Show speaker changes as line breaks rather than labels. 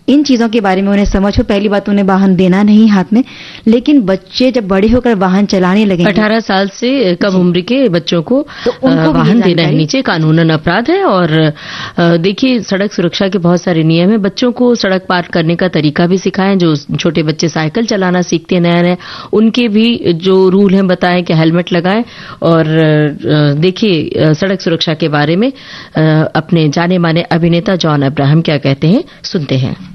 इन चीजों के बारे में उन्हें समझ हो। पहली बात, उन्हें वाहन देना नहीं हाथ में, लेकिन बच्चे जब बड़े होकर वाहन चलाने लगेंगे,
18 साल से कम उम्र के बच्चों को वाहन देना ही नीचे कानूनन अपराध है। और देखिए, सड़क सुरक्षा के बहुत सारे नियम है। बच्चों को सड़क पार करने का तरीका भी सिखाएं। जो छोटे बच्चे साइकिल चलाना सीखते हैं नया, उनके भी जो रूल हैं बताएं कि हेलमेट लगाएं। और देखिए, सड़क सुरक्षा के बारे में अपने जाने माने अभिनेता जॉन अब्राहम क्या कहते हैं, सुनते हैं।